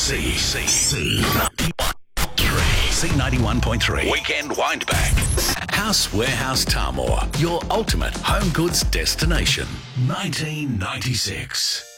C91.3 Weekend Windback. House Warehouse Tamor, your ultimate home goods destination. 1996.